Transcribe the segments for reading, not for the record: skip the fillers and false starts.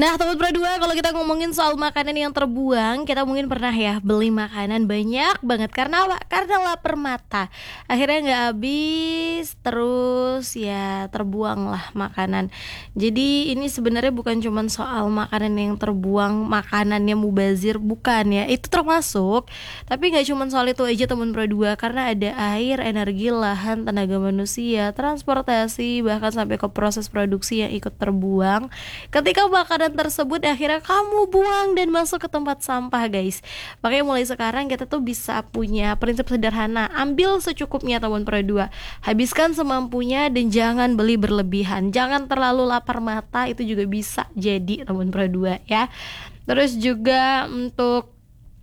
Nah, teman berdua, kalau kita ngomongin soal makanan yang terbuang, kita mungkin pernah ya beli makanan banyak banget karena apa? Karena lapar mata. Akhirnya nggak habis, terus ya terbuang lah makanan. Jadi ini sebenarnya bukan cuma soal makanan yang terbuang, makanannya mubazir, bukan ya. Itu termasuk, tapi nggak cuma soal itu aja teman berdua, karena ada air, energi, lahan, tenaga manusia, transportasi, bahkan sampai ke proses produksi yang ikut terbuang. Ketika makanan tersebut akhirnya kamu buang dan masuk ke tempat sampah, guys. Makanya mulai sekarang kita tuh bisa punya prinsip sederhana, ambil secukupnya teman dua, habiskan semampunya dan jangan beli berlebihan. Jangan terlalu lapar mata, itu juga bisa jadi teman dua ya. Terus juga untuk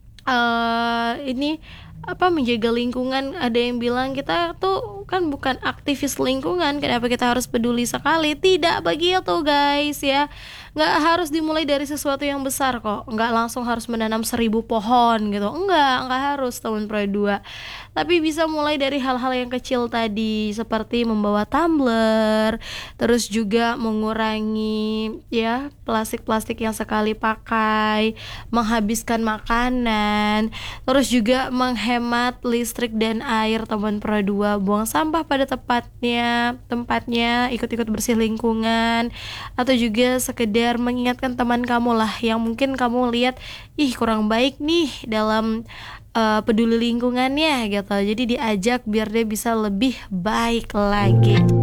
ini menjaga lingkungan, ada yang bilang kita tuh kan bukan aktivis lingkungan, kenapa kita harus peduli sekali? Tidak begitu, guys ya. Nggak harus dimulai dari sesuatu yang besar kok, nggak langsung harus menanam 1000 pohon gitu, nggak harus teman dua. Tapi bisa mulai dari hal-hal yang kecil tadi, seperti membawa tumbler, terus juga mengurangi ya plastik-plastik yang sekali pakai, menghabiskan makanan, terus juga menghemat listrik dan air teman dua, buang sampah pada tempatnya, ikut-ikut bersih lingkungan, atau juga sekedar mengingatkan teman kamu lah yang mungkin kamu lihat kurang baik nih dalam peduli lingkungannya gitu. Jadi diajak biar dia bisa lebih baik lagi.